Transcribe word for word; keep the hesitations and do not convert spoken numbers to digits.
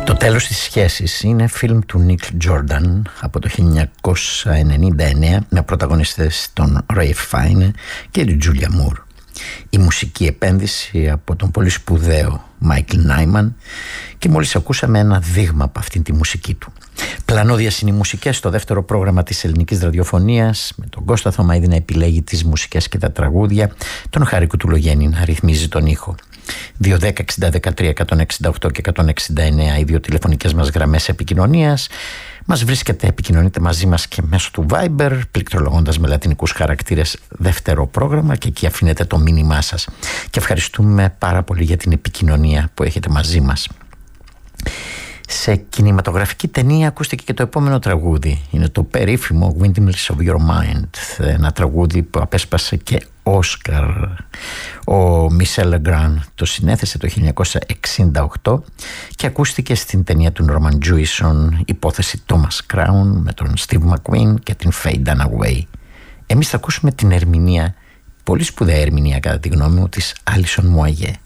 Το τέλος της σχέσης είναι φιλμ του Νίκ Τζόρνταν από το χίλια εννιακόσια ενενήντα εννέα με πρωταγωνιστές τον Ρέιφ Φάινε και την Τζούλια Μουρ. Η μουσική επένδυση από τον πολύ σπουδαίο Μάικλ Νάιμαν και μόλις ακούσαμε ένα δείγμα από αυτήν τη μουσική του. Πλανώδιας είναι οι μουσικές στο δεύτερο πρόγραμμα της ελληνικής ραδιοφωνίας, με τον Κώστα Θωμαίδη να επιλέγει τις μουσικές και τα τραγούδια, τον Χάρη Κουτουλογέννη να ρυθμίζει τον ήχο. δύο δέκα εξήντα δεκατρία εκατόν εξήντα οκτώ και εκατόν εξήντα εννέα οι δύο τηλεφωνικές μας γραμμές επικοινωνίας. Μας βρίσκεται, επικοινωνείτε μαζί μας και μέσω του Viber, πληκτρολογώντας με λατινικούς χαρακτήρες δεύτερο πρόγραμμα, και εκεί αφήνετε το μήνυμά σας. Και ευχαριστούμε πάρα πολύ για την επικοινωνία που έχετε μαζί μας. Σε κινηματογραφική ταινία ακούστηκε και το επόμενο τραγούδι. Είναι το περίφημο Windmills of Your Mind, ένα τραγούδι που απέσπασε και Όσκαρ. Ο Μισελ Λεγκράν το συνέθεσε το χίλια εννιακόσια εξήντα οκτώ και ακούστηκε στην ταινία του Νόρμαν Τζούισον, υπόθεση Thomas Crown, με τον Steve McQueen και την Faye Dunaway. Εμείς θα ακούσουμε την ερμηνεία, πολύ σπουδαία ερμηνεία κατά τη γνώμη μου, της Alison Moyet.